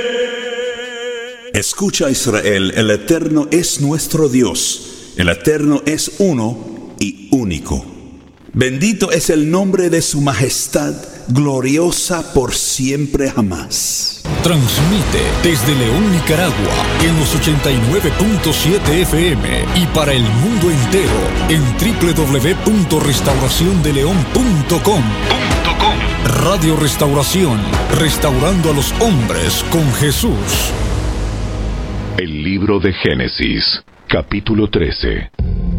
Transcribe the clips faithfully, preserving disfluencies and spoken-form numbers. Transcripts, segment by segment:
Escucha, Israel, el Eterno es nuestro Dios, el Eterno es uno y único. Bendito es el nombre de su majestad, gloriosa por siempre jamás. Transmite desde León, Nicaragua, en los ochenta y nueve punto siete F M y para el mundo entero en doble u doble u doble u punto restauración de león punto com. Radio Restauración, restaurando a los hombres con Jesús. El libro de Génesis, capítulo trece.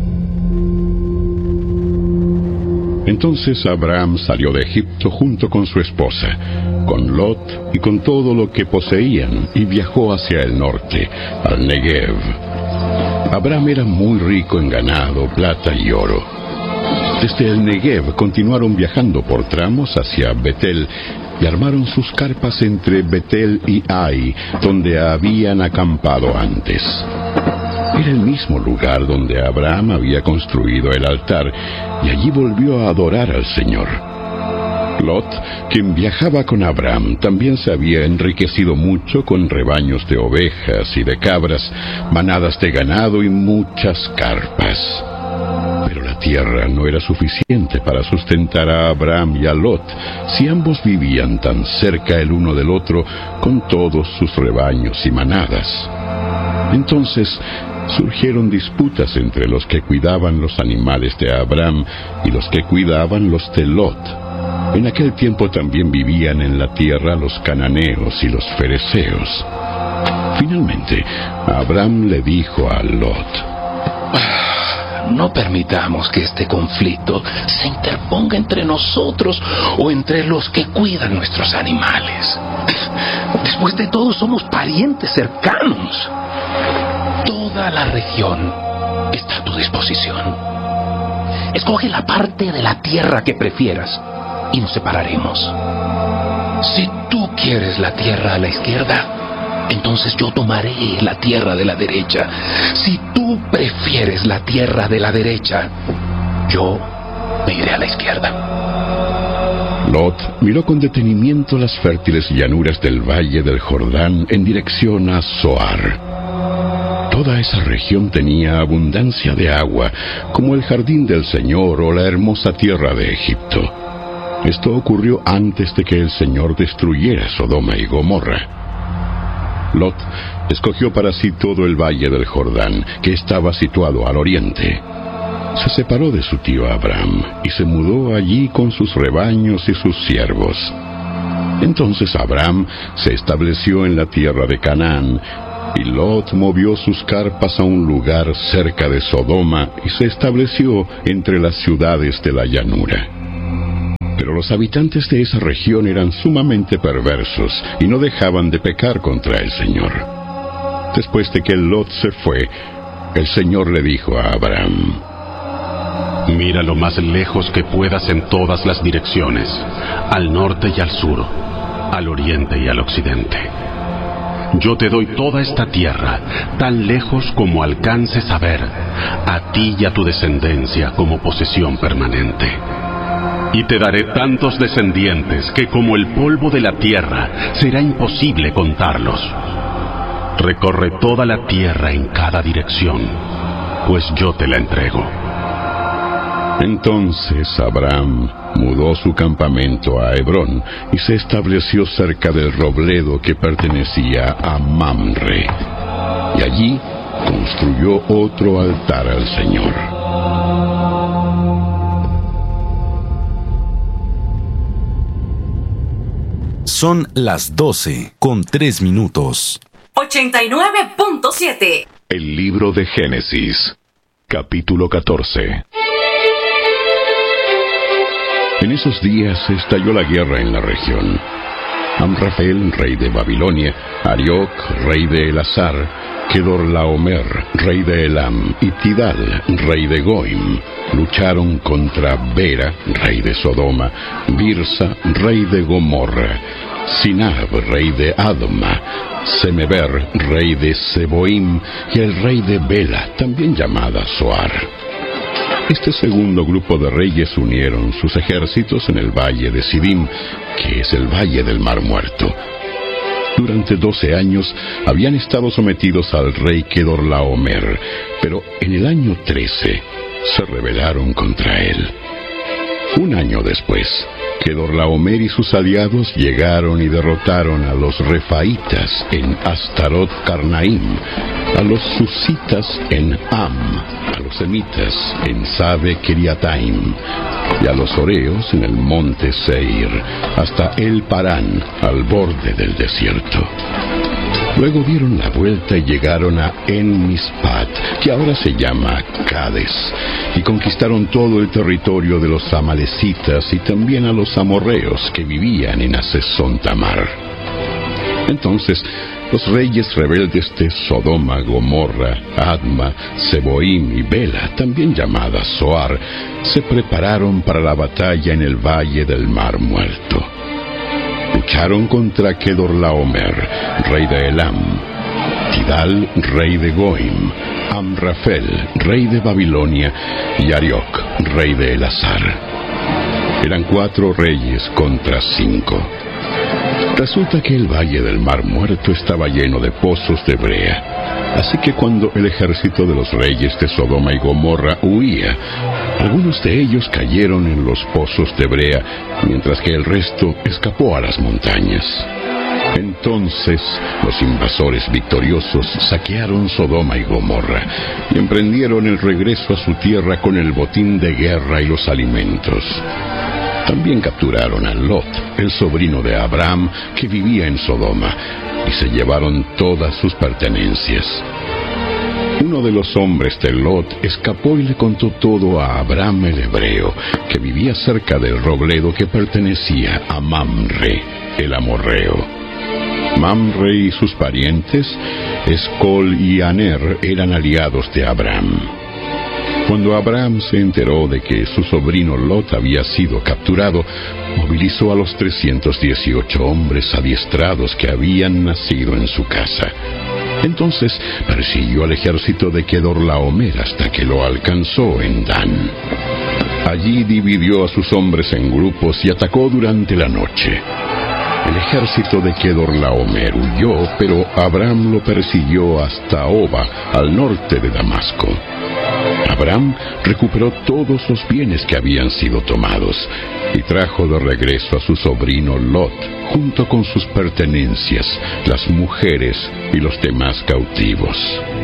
Entonces Abraham salió de Egipto junto con su esposa, con Lot y con todo lo que poseían, y viajó hacia el norte, al Negev. Abraham era muy rico en ganado, plata y oro. Desde el Negev continuaron viajando por tramos hacia Betel y armaron sus carpas entre Betel y Ai, donde habían acampado antes. Era el mismo lugar donde Abraham había construido el altar, y allí volvió a adorar al Señor. Lot, quien viajaba con Abraham, también se había enriquecido mucho con rebaños de ovejas y de cabras, manadas de ganado y muchas carpas. Pero la tierra no era suficiente para sustentar a Abraham y a Lot, si ambos vivían tan cerca el uno del otro con todos sus rebaños y manadas. Entonces surgieron disputas entre los que cuidaban los animales de Abraham y los que cuidaban los de Lot. En aquel tiempo también vivían en la tierra los cananeos y los fereceos. Finalmente, Abraham le dijo a Lot: no permitamos que este conflicto se interponga entre nosotros o entre los que cuidan nuestros animales. Después de todo, somos parientes cercanos. Toda la región está a tu disposición. Escoge la parte de la tierra que prefieras y nos separaremos. Si tú quieres la tierra a la izquierda, entonces yo tomaré la tierra de la derecha. Si tú prefieres la tierra de la derecha, yo me iré a la izquierda. Lot miró con detenimiento las fértiles llanuras del valle del Jordán en dirección a Zoar. Toda esa región tenía abundancia de agua, como el jardín del Señor o la hermosa tierra de Egipto. Esto ocurrió antes de que el Señor destruyera Sodoma y Gomorra. Lot escogió para sí todo el valle del Jordán, que estaba situado al oriente. Se separó de su tío Abraham y se mudó allí con sus rebaños y sus siervos. Entonces Abraham se estableció en la tierra de Canaán, y Lot movió sus carpas a un lugar cerca de Sodoma y se estableció entre las ciudades de la llanura. Pero los habitantes de esa región eran sumamente perversos y no dejaban de pecar contra el Señor. Después de que Lot se fue, el Señor le dijo a Abraham: mira lo más lejos que puedas en todas las direcciones, al norte y al sur, al oriente y al occidente. Yo te doy toda esta tierra, tan lejos como alcances a ver, a ti y a tu descendencia como posesión permanente. Y te daré tantos descendientes que como el polvo de la tierra será imposible contarlos. Recorre toda la tierra en cada dirección, pues yo te la entrego. Entonces Abraham mudó su campamento a Hebrón y se estableció cerca del robledo que pertenecía a Mamre. Y allí construyó otro altar al Señor. Son las doce con tres minutos. ochenta y nueve punto siete. El libro de Génesis, capítulo catorce. En esos días estalló la guerra en la región. Amrafel, rey de Babilonia, Arioc, rey de Elazar, Kedorlaomer, rey de Elam, y Tidal, rey de Goim, lucharon contra Bera, rey de Sodoma, Birsa, rey de Gomorra, Sinab, rey de Adma, Semeber, rey de Seboim, y el rey de Bela, también llamada Zoar. Este segundo grupo de reyes unieron sus ejércitos en el valle de Sidim, que es el valle del Mar Muerto. Durante doce años habían estado sometidos al rey Kedorlaomer, pero en el año trece se rebelaron contra él. Un año después, Kedorlaomer y sus aliados llegaron y derrotaron a los refaitas en Astarot Karnaim, a los susitas en Am, a los semitas en Sabe Kiriataim y a los oreos en el monte Seir, hasta El Parán, al borde del desierto. Luego dieron la vuelta y llegaron a En Mispat, que ahora se llama Cades, y conquistaron todo el territorio de los amalecitas y también a los amorreos que vivían en Hasezón Tamar. Entonces los reyes rebeldes de Sodoma, Gomorra, Adma, Seboim y Bela, también llamada Zoar, se prepararon para la batalla en el valle del Mar Muerto. Lucharon contra Kedorlaomer, rey de Elam, Tidal, rey de Goim, Amrafel, rey de Babilonia, y Ariok, rey de Elazar. Eran cuatro reyes contra cinco. Resulta que el valle del Mar Muerto estaba lleno de pozos de brea. Así que cuando el ejército de los reyes de Sodoma y Gomorra huía, algunos de ellos cayeron en los pozos de brea, mientras que el resto escapó a las montañas. Entonces los invasores victoriosos saquearon Sodoma y Gomorra y emprendieron el regreso a su tierra con el botín de guerra y los alimentos. También capturaron a Lot, el sobrino de Abraham, que vivía en Sodoma, y se llevaron todas sus pertenencias. Uno de los hombres de Lot escapó y le contó todo a Abraham el hebreo, que vivía cerca del robledo que pertenecía a Mamre, el amorreo. Mamre y sus parientes, Escol y Aner, eran aliados de Abraham. Cuando Abraham se enteró de que su sobrino Lot había sido capturado, movilizó a los trescientos dieciocho hombres adiestrados que habían nacido en su casa. Entonces persiguió al ejército de Kedorlaomer hasta que lo alcanzó en Dan. Allí dividió a sus hombres en grupos y atacó durante la noche. El ejército de Kedorlaomer huyó, pero Abraham lo persiguió hasta Oba, al norte de Damasco. Abraham recuperó todos los bienes que habían sido tomados y trajo de regreso a su sobrino Lot, junto con sus pertenencias, las mujeres y los demás cautivos.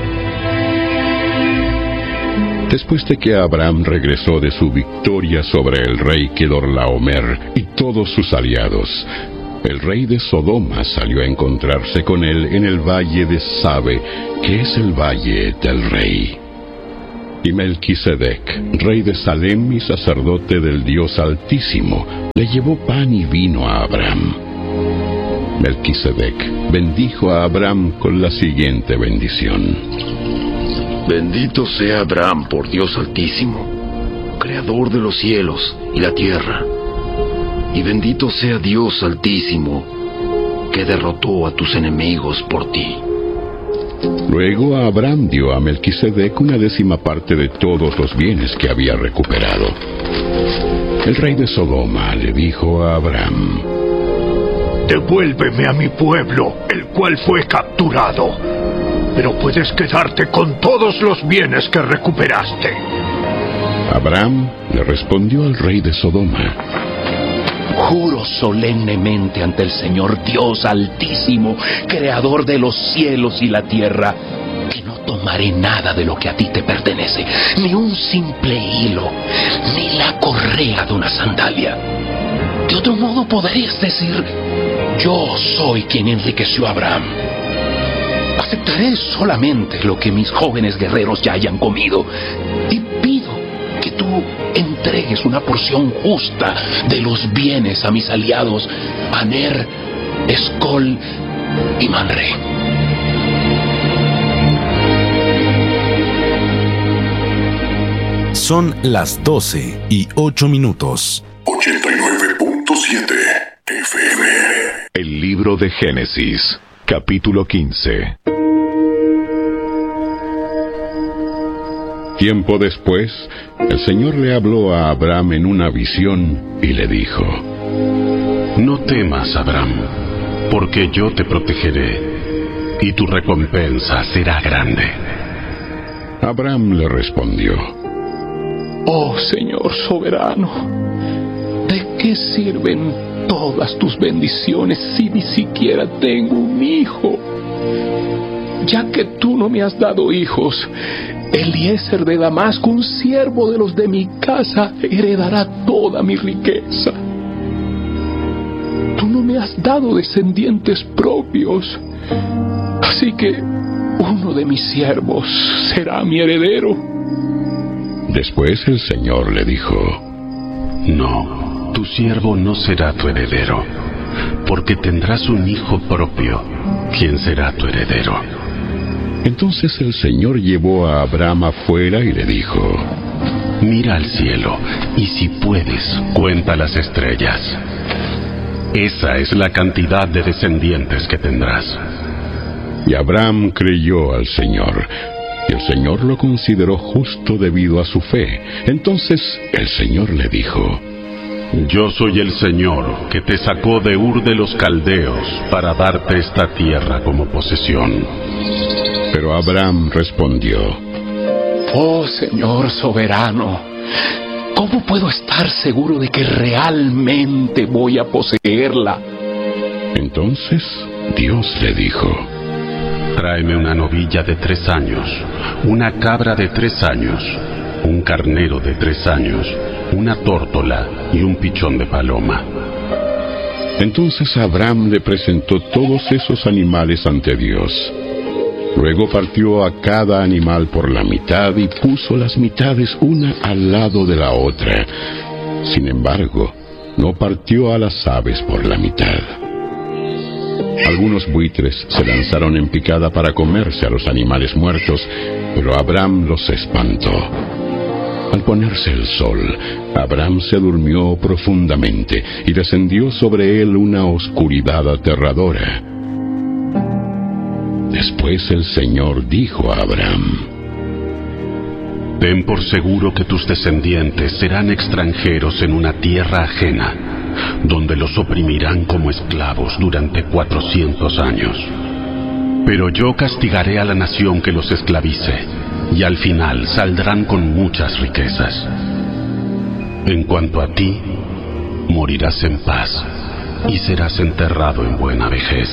Después de que Abraham regresó de su victoria sobre el rey Kedorlaomer y todos sus aliados, el rey de Sodoma salió a encontrarse con él en el valle de Sabe, que es el valle del rey. Y Melquisedec, rey de Salem y sacerdote del Dios Altísimo, le llevó pan y vino a Abraham. Melquisedec bendijo a Abraham con la siguiente bendición: Bendito sea Abraham por Dios Altísimo, creador de los cielos y la tierra. Y bendito sea Dios Altísimo, que derrotó a tus enemigos por ti. Luego Abraham dio a Melquisedec una décima parte de todos los bienes que había recuperado. El rey de Sodoma le dijo a Abraham: Devuélveme a mi pueblo, el cual fue capturado, pero puedes quedarte con todos los bienes que recuperaste. Abraham le respondió al rey de Sodoma: Juro solemnemente ante el Señor Dios Altísimo, creador de los cielos y la tierra, que no tomaré nada de lo que a ti te pertenece, ni un simple hilo, ni la correa de una sandalia. De otro modo podrías decir: yo soy quien enriqueció a Abraham. Aceptaré solamente lo que mis jóvenes guerreros ya hayan comido, y pido que tú entregues una porción justa de los bienes a mis aliados Aner, Escol y Manre. Son las doce y ocho minutos. ochenta y nueve punto siete F M. El libro de Génesis, capítulo quince. Tiempo después, el Señor le habló a Abraham en una visión y le dijo: No temas, Abraham. porque yo te protegeré, y tu recompensa será grande. Abraham le respondió: Oh Señor soberano, ¿de qué sirven todas tus bendiciones si ni siquiera tengo un hijo? Ya que tú no me has dado hijos, Eliezer de Damasco, un siervo de los de mi casa, heredará toda mi riqueza. Tú no me has dado descendientes propios, así que uno de mis siervos será mi heredero. Después el Señor le dijo: No, tu siervo no será tu heredero, porque tendrás un hijo propio, quien será tu heredero. Entonces el Señor llevó a Abraham afuera y le dijo: Mira al cielo, y si puedes, cuenta las estrellas. Esa es la cantidad de descendientes que tendrás. Y Abraham creyó al Señor, y el Señor lo consideró justo debido a su fe. Entonces el Señor le dijo: Yo soy el Señor que te sacó de Ur de los Caldeos para darte esta tierra como posesión. Pero Abraham respondió: Oh Señor soberano, ¿cómo puedo estar seguro de que realmente voy a poseerla? Entonces Dios le dijo: Tráeme una novilla de tres años, una cabra de tres años, un carnero de tres años, una tórtola y un pichón de paloma. Entonces Abraham le presentó todos esos animales ante Dios. Luego partió a cada animal por la mitad y puso las mitades una al lado de la otra. Sin embargo, no partió a las aves por la mitad. Algunos buitres se lanzaron en picada para comerse a los animales muertos, pero Abraham los espantó. Al ponerse el sol, Abraham se durmió profundamente y descendió sobre él una oscuridad aterradora. Después el Señor dijo a Abraham: Ten por seguro que tus descendientes serán extranjeros en una tierra ajena, donde los oprimirán como esclavos durante cuatrocientos años. Pero yo castigaré a la nación que los esclavice, y al final saldrán con muchas riquezas. En cuanto a ti, morirás en paz, y serás enterrado en buena vejez.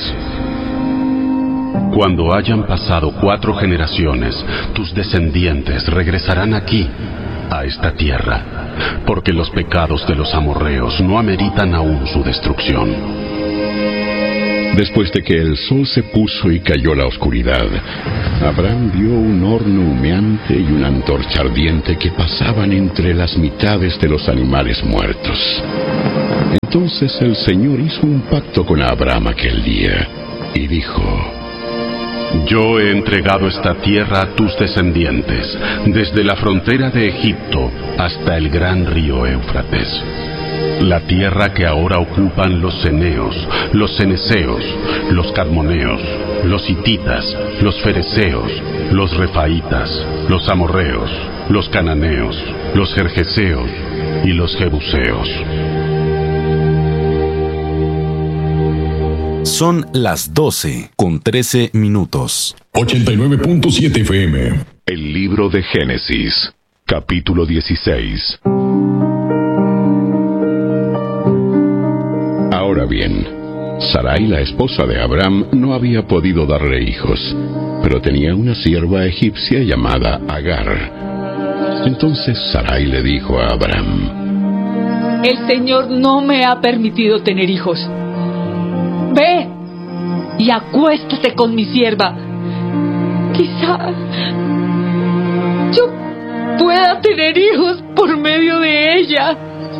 Cuando hayan pasado cuatro generaciones, tus descendientes regresarán aquí, a esta tierra, porque los pecados de los amorreos no ameritan aún su destrucción. Después de que el sol se puso y cayó la oscuridad, Abraham vio un horno humeante y una antorcha ardiente que pasaban entre las mitades de los animales muertos. Entonces el Señor hizo un pacto con Abraham aquel día y dijo: Yo he entregado esta tierra a tus descendientes, desde la frontera de Egipto hasta el gran río Éufrates. La tierra que ahora ocupan los ceneos, los ceneseos, los cadmoneos, los hititas, los fereceos, los refaitas, los amorreos, los cananeos, los gergeseos y los jebuseos. Son las doce con trece minutos. ochenta y nueve punto siete F M. El libro de Génesis, capítulo dieciséis. Ahora bien, Sarai, la esposa de Abraham, no había podido darle hijos, pero tenía una sierva egipcia llamada Agar. Entonces Sarai le dijo a Abraham: El Señor no me ha permitido tener hijos. Ve y acuéstate con mi sierva. Quizá yo pueda tener hijos por medio de ella.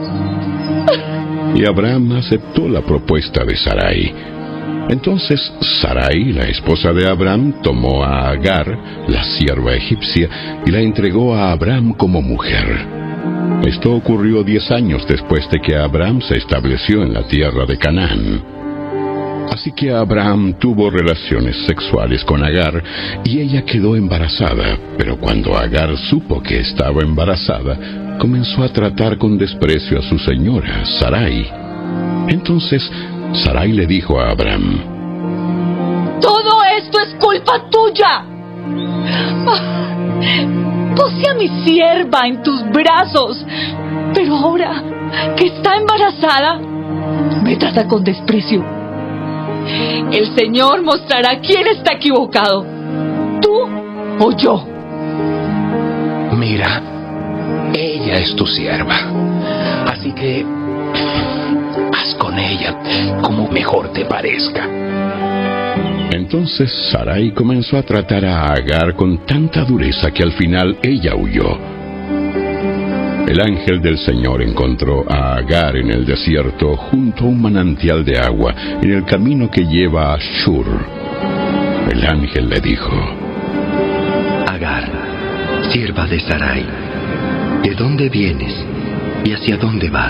Y Abraham aceptó la propuesta de Sarai. Entonces Sarai, la esposa de Abraham, tomó a Agar, la sierva egipcia, y la entregó a Abraham como mujer. Esto ocurrió diez años después de que Abraham se estableció en la tierra de Canaán. Así que Abraham tuvo relaciones sexuales con Agar, y ella quedó embarazada. Pero cuando Agar supo que estaba embarazada, comenzó a tratar con desprecio a su señora, Sarai. Entonces Sarai le dijo a Abram: Todo esto es culpa tuya. Puse a mi sierva en tus brazos, pero ahora que está embarazada, me trata con desprecio. El Señor mostrará quién está equivocado, tú o yo. Mira, ella es tu sierva, así que haz con ella como mejor te parezca. Entonces Sarai comenzó a tratar a Agar con tanta dureza que al final ella huyó. El ángel del Señor encontró a Agar en el desierto junto a un manantial de agua en el camino que lleva a Shur. El ángel le dijo: Agar, sierva de Sarai, ¿de dónde vienes y hacia dónde vas?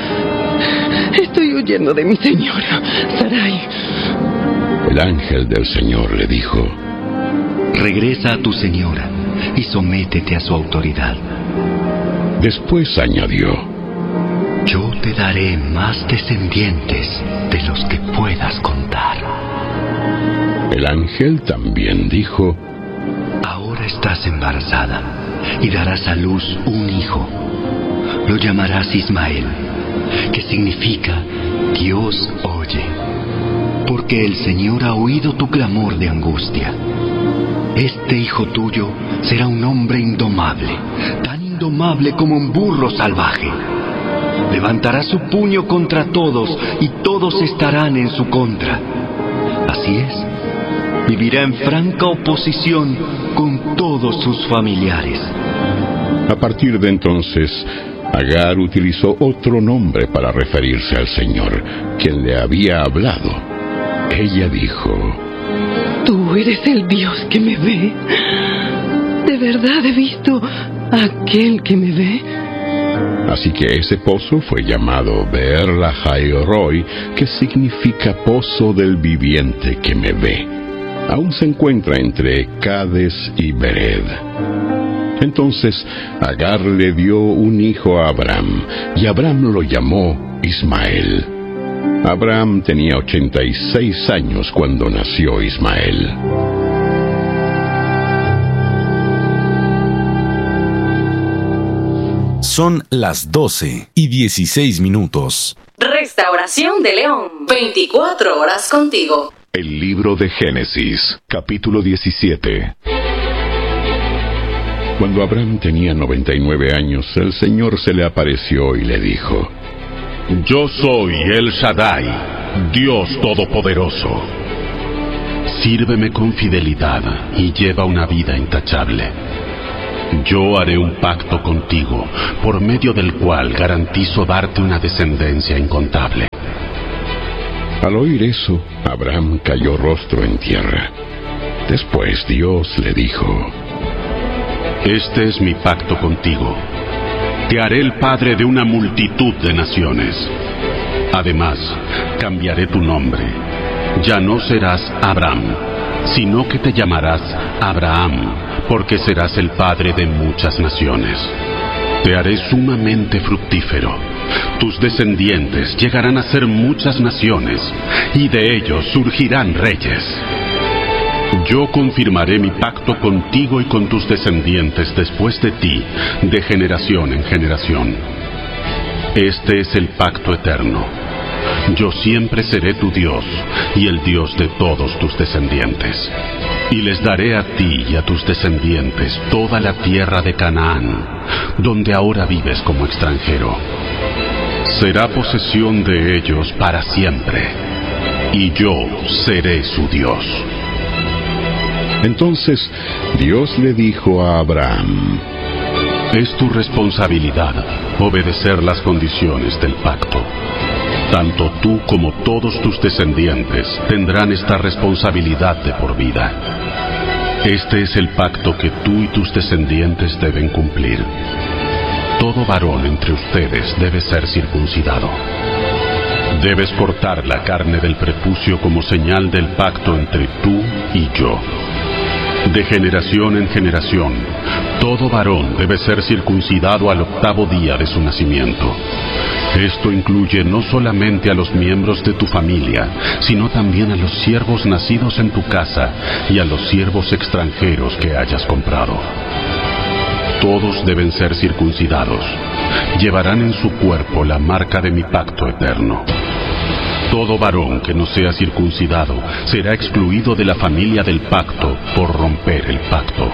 Estoy huyendo de mi señora, Sarai. El ángel del Señor le dijo: Regresa a tu señora y sométete a su autoridad. Después añadió: Yo te daré más descendientes de los que puedas contar. El ángel también dijo: Ahora estás embarazada y darás a luz un hijo. Lo llamarás Ismael, que significa Dios oye, porque el Señor ha oído tu clamor de angustia. Este hijo tuyo será un hombre indomable, tan indomable como un burro salvaje. Levantará su puño contra todos y todos estarán en su contra. Así es, vivirá en franca oposición con todos sus familiares. A partir de entonces, Agar utilizó otro nombre para referirse al Señor, quien le había hablado. Ella dijo: Tú eres el Dios que me ve. ¿De verdad he visto a aquel que me ve? Así que ese pozo fue llamado Beer Lahai Roi, que significa pozo del viviente que me ve. Aún se encuentra entre Cades y Bered. Entonces Agar le dio un hijo a Abram, y Abram lo llamó Ismael. Abram tenía ochenta y seis años cuando nació Ismael. Son las doce y dieciséis minutos. Restauración de León, veinticuatro horas contigo. El libro de Génesis, capítulo diecisiete. Cuando Abram tenía noventa y nueve años, el Señor se le apareció y le dijo: Yo soy el Shaddai, Dios Todopoderoso. Sírveme con fidelidad y lleva una vida intachable. Yo haré un pacto contigo, por medio del cual garantizo darte una descendencia incontable. Al oír eso, Abram cayó rostro en tierra. Después Dios le dijo: Este es mi pacto contigo. Te haré el padre de una multitud de naciones. Además, cambiaré tu nombre. Ya no serás Abram, sino que te llamarás Abraham, porque serás el padre de muchas naciones. Te haré sumamente fructífero. Tus descendientes llegarán a ser muchas naciones, y de ellos surgirán reyes. Yo confirmaré mi pacto contigo y con tus descendientes después de ti, de generación en generación. Este es el pacto eterno. Yo siempre seré tu Dios y el Dios de todos tus descendientes. Y les daré a ti y a tus descendientes toda la tierra de Canaán, donde ahora vives como extranjero. Será posesión de ellos para siempre, y yo seré su Dios. Entonces Dios le dijo a Abraham: Es tu responsabilidad obedecer las condiciones del pacto. Tanto tú como todos tus descendientes tendrán esta responsabilidad de por vida. Este es el pacto que tú y tus descendientes deben cumplir. Todo varón entre ustedes debe ser circuncidado. Debes cortar la carne del prepucio como señal del pacto entre tú y yo. De generación en generación, todo varón debe ser circuncidado al octavo día de su nacimiento. Esto incluye no solamente a los miembros de tu familia, sino también a los siervos nacidos en tu casa y a los siervos extranjeros que hayas comprado. Todos deben ser circuncidados. Llevarán en su cuerpo la marca de mi pacto eterno. Todo varón que no sea circuncidado será excluido de la familia del pacto por romper el pacto.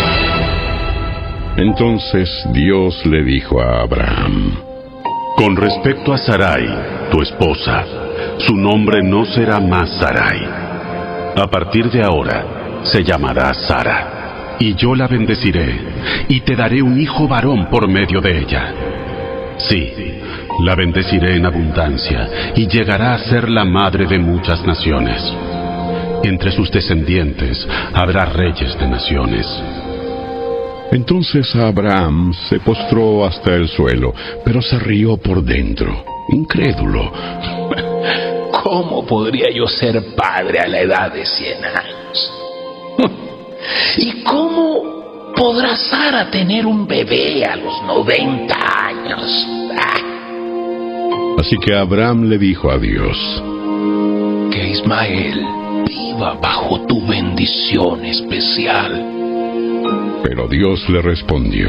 Entonces Dios le dijo a Abraham: con respecto a Sarai, tu esposa, su nombre no será más Sarai. A partir de ahora, se llamará Sara. Y yo la bendeciré, y te daré un hijo varón por medio de ella. Sí, la bendeciré en abundancia, y llegará a ser la madre de muchas naciones. Entre sus descendientes habrá reyes de naciones. Entonces Abraham se postró hasta el suelo, pero se rió por dentro, incrédulo. ¿Cómo podría yo ser padre a la edad de cien años? ¿Y cómo podrá Sara tener un bebé a los noventa años? Ah. Así que Abraham le dijo a Dios: que Ismael viva bajo tu bendición especial. Pero Dios le respondió: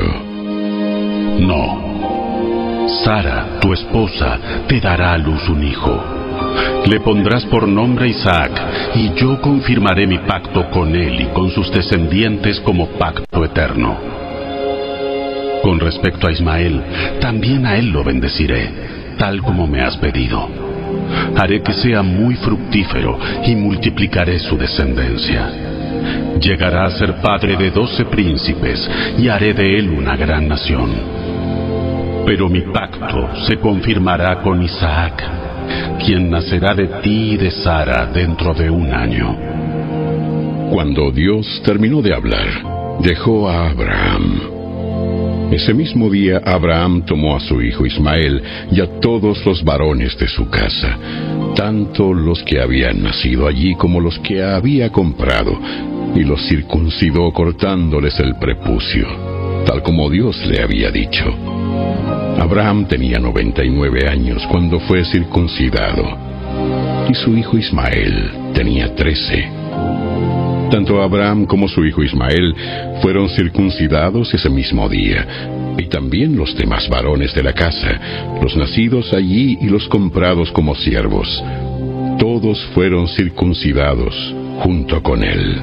no. Sara, tu esposa, te dará a luz un hijo. Le pondrás por nombre Isaac, y yo confirmaré mi pacto con él y con sus descendientes como pacto eterno. Con respecto a Ismael, también a él lo bendeciré, tal como me has pedido. Haré que sea muy fructífero y multiplicaré su descendencia. Llegará a ser padre de doce príncipes y haré de él una gran nación. Pero mi pacto se confirmará con Isaac, quien nacerá de ti y de Sara dentro de un año. Cuando Dios terminó de hablar, dejó a Abraham. Ese mismo día Abraham tomó a su hijo Ismael y a todos los varones de su casa, tanto los que habían nacido allí como los que había comprado, y los circuncidó cortándoles el prepucio, tal como Dios le había dicho. Abraham tenía noventa y nueve años cuando fue circuncidado, y su hijo Ismael tenía trece. Tanto Abraham como su hijo Ismael fueron circuncidados ese mismo día, y también los demás varones de la casa, los nacidos allí y los comprados como siervos. Todos fueron circuncidados junto con él.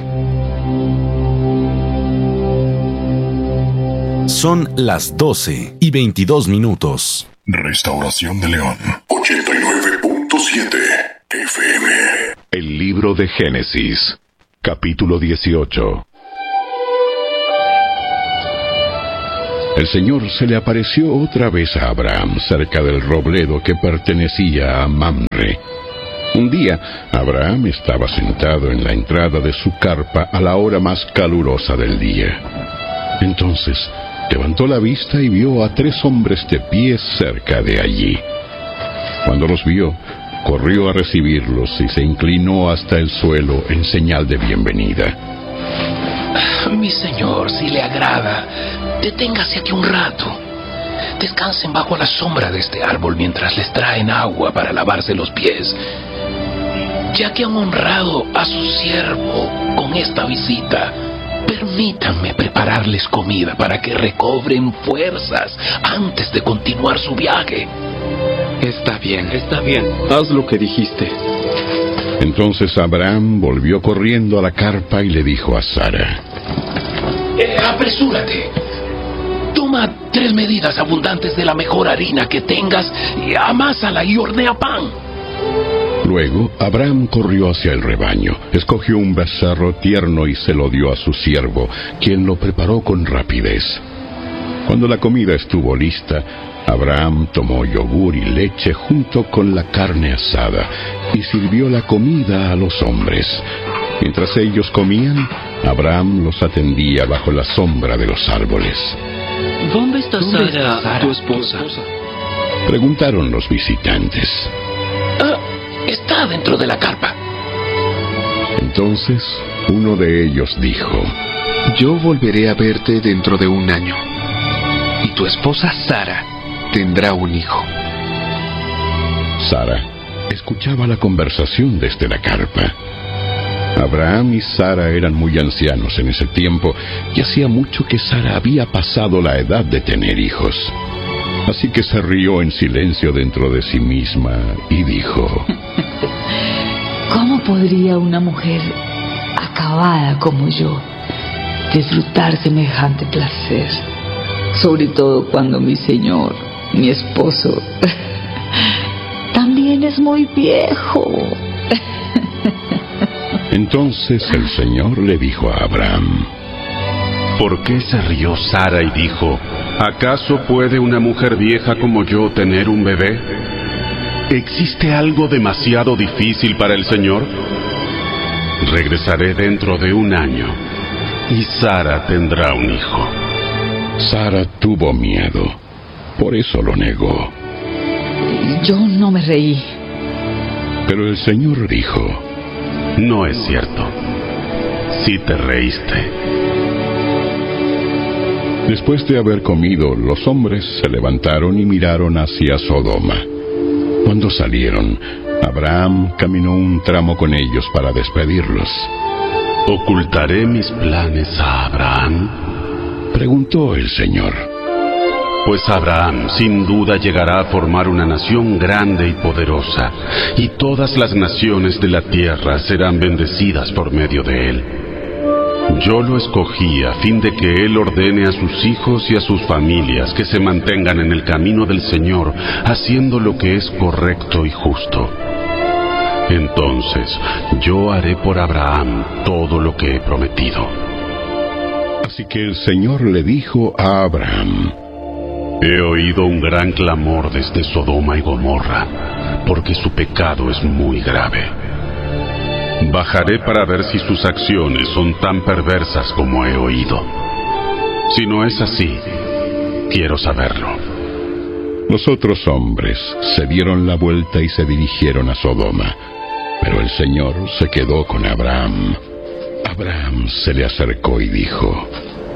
Son las doce y veintidós minutos. Restauración de León, ochenta y nueve punto siete F M. El libro de Génesis, capítulo dieciocho. El Señor se le apareció otra vez a Abraham cerca del robledo que pertenecía a Mamre. Un día, Abraham estaba sentado en la entrada de su carpa a la hora más calurosa del día. Entonces, levantó la vista y vio a tres hombres de pie cerca de allí. Cuando los vio, corrió a recibirlos y se inclinó hasta el suelo en señal de bienvenida. Mi señor, si le agrada, deténgase aquí un rato. Descansen bajo la sombra de este árbol mientras les traen agua para lavarse los pies. Ya que han honrado a su siervo con esta visita, permítanme prepararles comida para que recobren fuerzas antes de continuar su viaje. Está bien, está bien. Haz lo que dijiste. Entonces Abraham volvió corriendo a la carpa y le dijo a Sara: eh, apresúrate. Toma tres medidas abundantes de la mejor harina que tengas y amásala y hornea pan. Luego Abraham corrió hacia el rebaño, escogió un becerro tierno y se lo dio a su siervo, quien lo preparó con rapidez. Cuando la comida estuvo lista, Abraham tomó yogur y leche junto con la carne asada y sirvió la comida a los hombres. Mientras ellos comían, Abraham los atendía bajo la sombra de los árboles. ¿Dónde está ¿Dónde Sara, está Sara, tu esposa? tu esposa? Preguntaron los visitantes. Ah, está dentro de la carpa. Entonces uno de ellos dijo: Yo volveré a verte dentro de un año, y tu esposa Sara tendrá un hijo. Sara escuchaba la conversación desde la carpa. Abraham y Sara eran muy ancianos en ese tiempo y hacía mucho que Sara había pasado la edad de tener hijos. Así que se rió en silencio dentro de sí misma y dijo: ¿Cómo podría una mujer acabada como yo disfrutar semejante placer? Sobre todo cuando mi señor, mi esposo, también es muy viejo. Entonces el Señor le dijo a Abraham: ¿por qué se rió Sara y dijo: ¿acaso puede una mujer vieja como yo tener un bebé? ¿Existe algo demasiado difícil para el Señor? Regresaré dentro de un año y Sara tendrá un hijo. Sara tuvo miedo, por eso lo negó. Yo no me reí. Pero el Señor dijo: no es cierto. Sí te reíste. Después de haber comido, los hombres se levantaron y miraron hacia Sodoma. Cuando salieron, Abraham caminó un tramo con ellos para despedirlos. ¿Ocultaré mis planes a Abraham?, preguntó el Señor. Pues Abraham sin duda llegará a formar una nación grande y poderosa, y todas las naciones de la tierra serán bendecidas por medio de él. Yo lo escogí a fin de que él ordene a sus hijos y a sus familias que se mantengan en el camino del Señor, haciendo lo que es correcto y justo. Entonces yo haré por Abraham todo lo que he prometido. Así que el Señor le dijo a Abraham: he oído un gran clamor desde Sodoma y Gomorra, porque su pecado es muy grave. Bajaré para ver si sus acciones son tan perversas como he oído. Si no es así, quiero saberlo. Los otros hombres se dieron la vuelta y se dirigieron a Sodoma, pero el Señor se quedó con Abraham. Abraham se le acercó y dijo: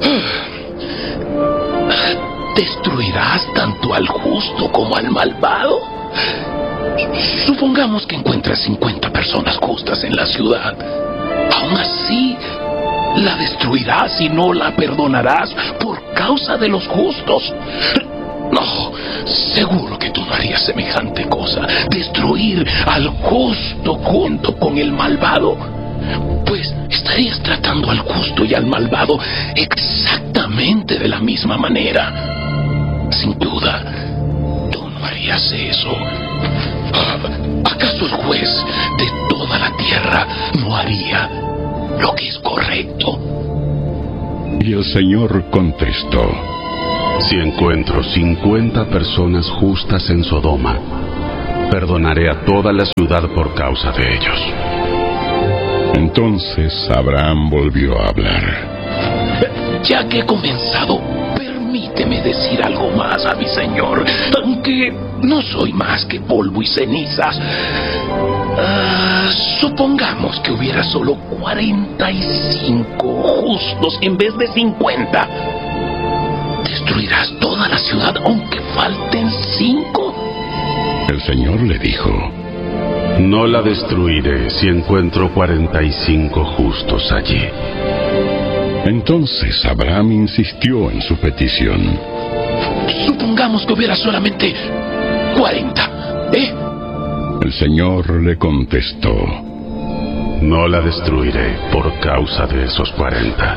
¿destruirás tanto al justo como al malvado? Supongamos que encuentras cincuenta personas justas en la ciudad. Aún así, ¿la destruirás y no la perdonarás por causa de los justos? No, seguro que tú no harías semejante cosa, destruir al justo junto con el malvado. Pues estarías tratando al justo y al malvado exactamente de la misma manera. Sin duda, tú no harías eso. ¿Acaso el juez de toda la tierra no haría lo que es correcto? Y el Señor contestó: si encuentro cincuenta personas justas en Sodoma, perdonaré a toda la ciudad por causa de ellos. Entonces Abraham volvió a hablar: ya que he comenzado, permíteme decir algo más a mi señor, aunque no soy más que polvo y cenizas. Uh, supongamos que hubiera solo cuarenta y cinco justos en vez de cincuenta. ¿Destruirás toda la ciudad aunque falten cinco? El Señor le dijo: no la destruiré si encuentro cuarenta y cinco justos allí. Entonces Abraham insistió en su petición. Supongamos que hubiera solamente cuarenta, ¿eh? El Señor le contestó: no la destruiré por causa de esos cuarenta.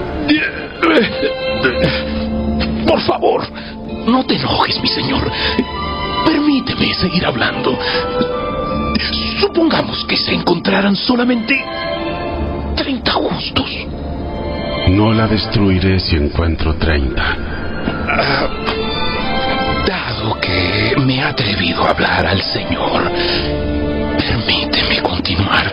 Por favor, no te enojes, mi señor. Permíteme seguir hablando. Supongamos que se encontraran solamente treinta justos. No la destruiré si encuentro treinta. Uh, dado que me he atrevido a hablar al Señor, permíteme continuar.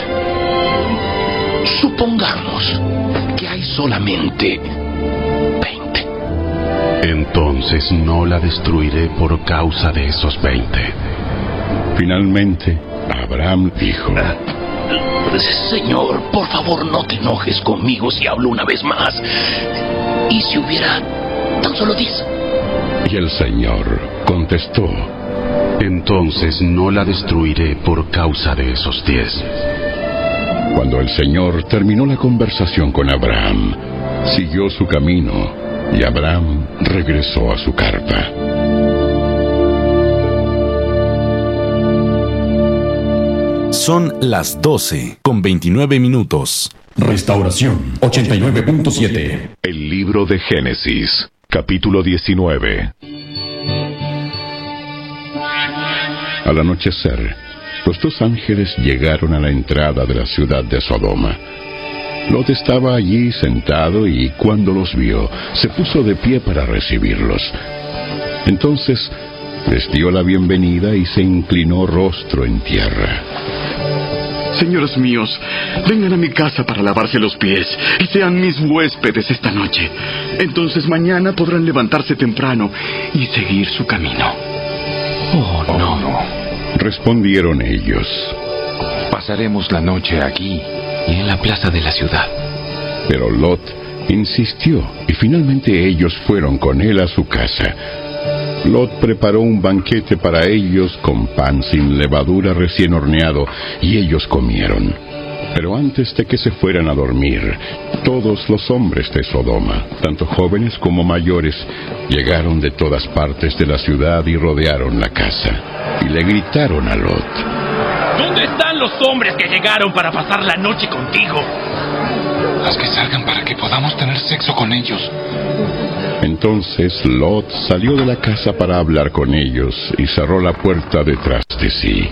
Supongamos que hay solamente veinte. Entonces no la destruiré por causa de esos veinte. Finalmente, Abraham dijo: uh, Señor, por favor no te enojes conmigo si hablo una vez más. ¿Y si hubiera tan solo diez? Y el Señor contestó: entonces no la destruiré por causa de esos diez. Cuando el Señor terminó la conversación con Abraham, siguió su camino y Abraham regresó a su carpa. Son las doce con veintinueve minutos. Restauración ochenta y nueve punto siete. El libro de Génesis, capítulo diecinueve. Al anochecer, los dos ángeles llegaron a la entrada de la ciudad de Sodoma. Lot estaba allí sentado y cuando los vio, se puso de pie para recibirlos. Entonces les dio la bienvenida y se inclinó rostro en tierra. Señores míos, vengan a mi casa para lavarse los pies y sean mis huéspedes esta noche. Entonces mañana podrán levantarse temprano y seguir su camino. Oh, no, no. Respondieron ellos. Pasaremos la noche aquí y en la plaza de la ciudad. Pero Lot insistió y finalmente ellos fueron con él a su casa. Lot preparó un banquete para ellos con pan sin levadura recién horneado y ellos comieron. Pero antes de que se fueran a dormir, todos los hombres de Sodoma, tanto jóvenes como mayores, llegaron de todas partes de la ciudad y rodearon la casa. Y le gritaron a Lot: ¿Dónde están los hombres que llegaron para pasar la noche contigo? Haz que salgan para que podamos tener sexo con ellos. Entonces Lot salió de la casa para hablar con ellos y cerró la puerta detrás de sí.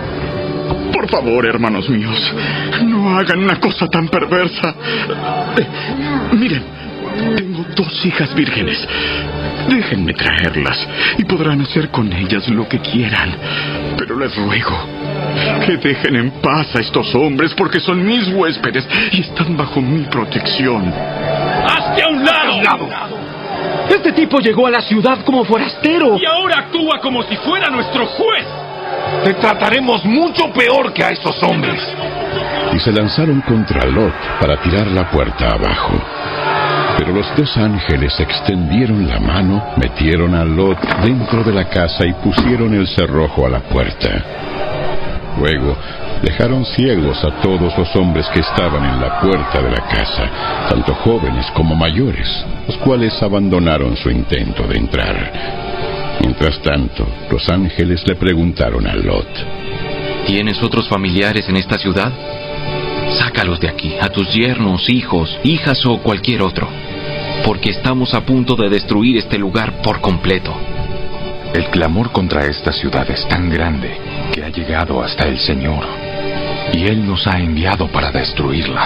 Por favor, hermanos míos, no hagan una cosa tan perversa. Eh, miren, tengo dos hijas vírgenes. Déjenme traerlas y podrán hacer con ellas lo que quieran. Pero les ruego que dejen en paz a estos hombres porque son mis huéspedes y están bajo mi protección. ¡Hazte a un lado! ¡A un lado! Este tipo llegó a la ciudad como forastero. Y ahora actúa como si fuera nuestro juez. Te trataremos mucho peor que a estos hombres. Y se lanzaron contra Lot para tirar la puerta abajo. Pero los dos ángeles extendieron la mano, metieron a Lot dentro de la casa y pusieron el cerrojo a la puerta. Luego dejaron ciegos a todos los hombres que estaban en la puerta de la casa, tanto jóvenes como mayores, los cuales abandonaron su intento de entrar. Mientras tanto, los ángeles le preguntaron a Lot: ¿Tienes otros familiares en esta ciudad? Sácalos de aquí, a tus yernos, hijos, hijas o cualquier otro, porque estamos a punto de destruir este lugar por completo. El clamor contra esta ciudad es tan grande que ha llegado hasta el Señor, y Él nos ha enviado para destruirla.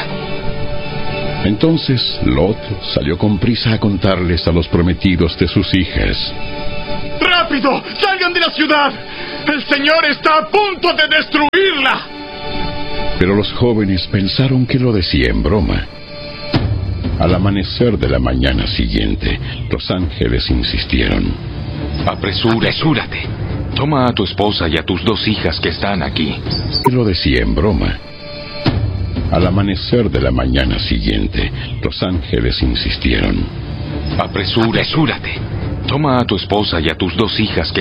Entonces Lot salió con prisa a contarles a los prometidos de sus hijas: ¡Rápido! ¡Salgan de la ciudad! ¡El Señor está a punto de destruirla! Pero los jóvenes pensaron que lo decía en broma. Al amanecer de la mañana siguiente, los ángeles insistieron: Apresúrate. Apresúrate. Toma a tu esposa y a tus dos hijas que están aquí. Lo decía en broma. Al amanecer de la mañana siguiente, los ángeles insistieron: Apresúrate. Apresúrate. Toma a tu esposa y a tus dos hijas que